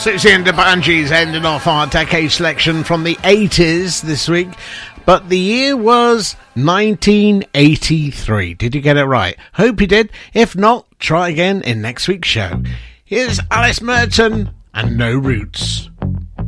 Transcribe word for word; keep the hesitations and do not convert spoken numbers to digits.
Siouxsie and the Banshees ending off our decade selection from the eighties this week. But the year was nineteen eighty-three. Did you get it right? Hope you did. If not, try again in next week's show. Here's Alice Merton and No Roots.